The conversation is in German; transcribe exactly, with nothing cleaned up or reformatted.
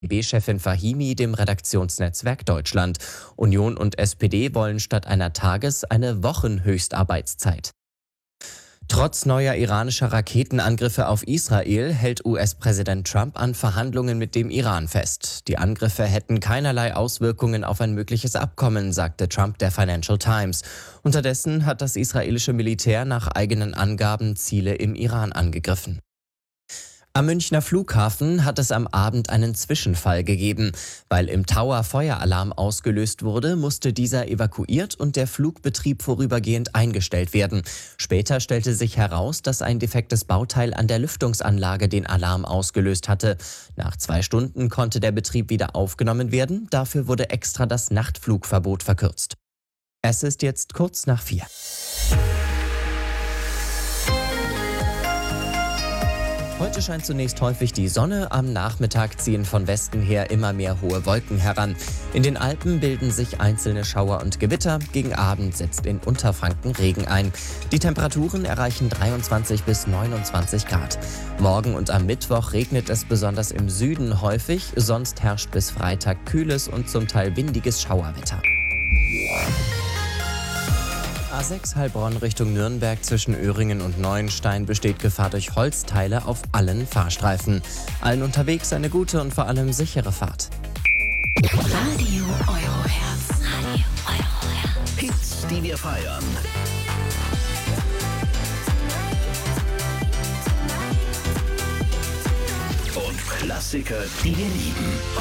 B-Chefin Fahimi dem Redaktionsnetzwerk Deutschland. Union und S P D wollen statt einer Tages- eine Wochenhöchstarbeitszeit. Trotz neuer iranischer Raketenangriffe auf Israel hält U S-Präsident Trump an Verhandlungen mit dem Iran fest. Die Angriffe hätten keinerlei Auswirkungen auf ein mögliches Abkommen, sagte Trump der Financial Times. Unterdessen hat das israelische Militär nach eigenen Angaben Ziele im Iran angegriffen. Am Münchner Flughafen hat es am Abend einen Zwischenfall gegeben. Weil im Tower Feueralarm ausgelöst wurde, musste dieser evakuiert und der Flugbetrieb vorübergehend eingestellt werden. Später stellte sich heraus, dass ein defektes Bauteil an der Lüftungsanlage den Alarm ausgelöst hatte. Nach zwei Stunden konnte der Betrieb wieder aufgenommen werden. Dafür wurde extra das Nachtflugverbot verkürzt. Es ist jetzt kurz nach vier. Heute scheint zunächst häufig die Sonne, am Nachmittag ziehen von Westen her immer mehr hohe Wolken heran. In den Alpen bilden sich einzelne Schauer und Gewitter, gegen Abend setzt in Unterfranken Regen ein. Die Temperaturen erreichen dreiundzwanzig bis neunundzwanzig Grad. Morgen und am Mittwoch regnet es besonders im Süden häufig, sonst herrscht bis Freitag kühles und zum Teil windiges Schauerwetter. A sechs Heilbronn Richtung Nürnberg zwischen Öhringen und Neuenstein besteht Gefahr durch Holzteile auf allen Fahrstreifen. Allen unterwegs eine gute und vor allem sichere Fahrt. Radio Euroherz. Radio Euroherz. Hits, die wir feiern. Und Klassiker, die wir lieben.